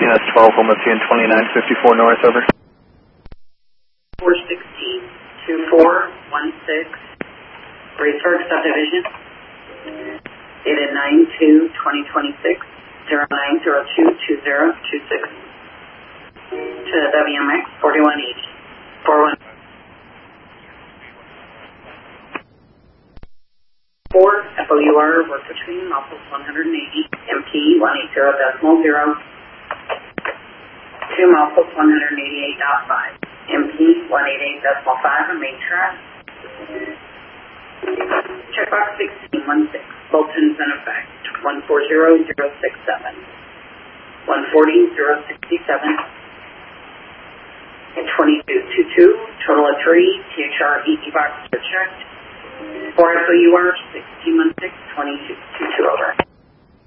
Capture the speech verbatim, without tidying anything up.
sixteen S twelve, Lima P N twenty-nine fifty-four North, over. four sixteen, two four one six, Raypark Subdivision, dated nine two twenty twenty-six, zero nine zero two two zero two six, to W M X forty-one eighty, forty-one. four F O U R, work between muffles one hundred eighty, M P one eighty decimal zero, two muffles one hundred eighty-eight point five, M P one eighty-eight decimal five, and main track. Checkbox sixteen one six, Bolton's in effect, one four zero zero six seven, one forty zero sixty-seven, and twenty-two twenty-two, total of three, T H R E E boxes are checked. four F O U R sixteen one six, twenty-two twenty-two over.